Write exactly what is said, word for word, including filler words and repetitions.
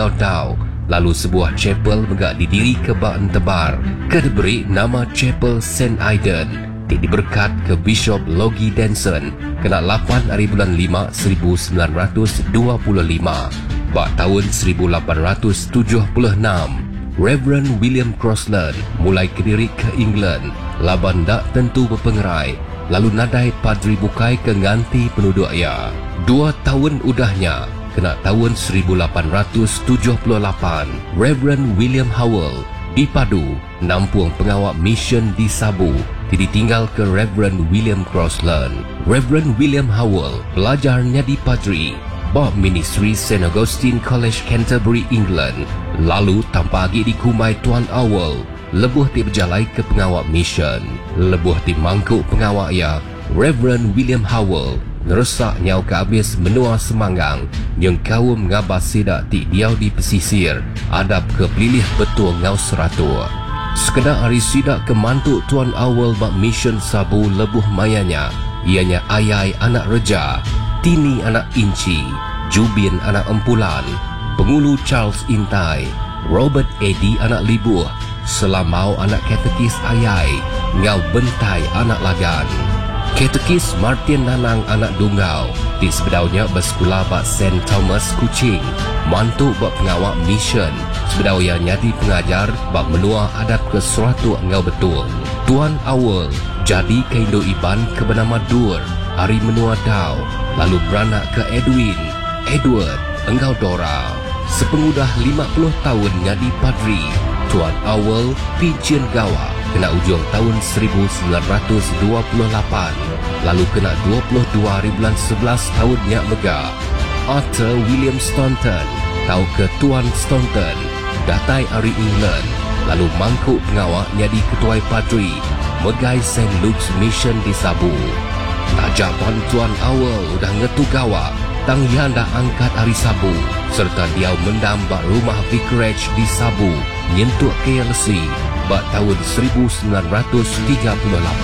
engkau tahu. Lalu sebuah chapel megak didiri ke Baan Tebar, ke diberi nama Chapel Saint Aidan. Diberkat ke Bishop Logie Denson kena lapan hari bulan lima seribu sembilan ratus dua puluh lima. Bak tahun seribu lapan ratus tujuh puluh enam, Reverend William Crossland mulai kediri ke England. Laban tak tentu berpengerai, lalu nadai padri bukai ke ganti penduduk ia. Dua tahun udahnya, kena tahun seribu lapan ratus tujuh puluh lapan, Reverend William Howell dipadu nampung pengawal mission di Sabu, ditinggal ke Reverend William Crossland. Reverend William Howell belajarnya di padri Bob Ministry Saint Augustine College Canterbury, England. Lalu tanpa lagi dikumai Tuan Howell, lebuh ti berjalai ke pengawal mission. Lebuh ti mangkuk pengawal ia, Reverend William Howell ngerusak nyau ke habis menua semanggang yang kaum ngabas sidak ti diau di pesisir adab ke pelilih betul ngau seratua. Sekedar hari sidak ke mantuk Tuan Howell bak mission Sabu lebuh mayanya, ianya Ayai anak Reja, Tini anak Inci, Jubin anak Empulan, Pengulu Charles Intai, Robert Eddy anak Libuh, Selamau anak Katekis Ayai, Ngau Bentai anak Lagan, Katekis Martin Nanang anak Dunggau, di sebedaunya bersekolah bak Saint Thomas Kuching, mantuk bak pengawal mission, sebedau yang nyadi pengajar bak menua adab ke seratu engau betul. Tuan Howell jadi ke Indo Iban ke bernama Dur, hari menua dau, lalu beranak ke Edwin, Edward, engau Dora. Sepengudah lima puluh tahun nyadi padri, Tuan Howell pijen gawa kena ujung tahun seribu sembilan ratus dua puluh lapan, lalu kena dua puluh dua hari bulan sebelas tahun nyak mega. Arthur William Staunton tahu ke Tuan Staunton datai hari England, lalu mangkuk pengawal jadi ketua padri megai Saint Luke's Mission di Sabu. Tajapan Tuan Howell udah ngetu gawa tang yang dah angkat hari Sabu, serta dia mendambak rumah vicarage di Sabu nyentuk K L C bak tahun seribu sembilan ratus tiga puluh lapan.